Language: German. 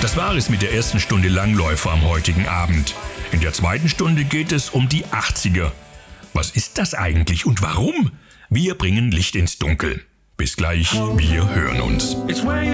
Das war es mit der ersten Stunde Langläufer am heutigen Abend. In der zweiten Stunde geht es um die 80er. Was ist das eigentlich und warum? Wir bringen Licht ins Dunkel. Bis gleich, wir hören uns.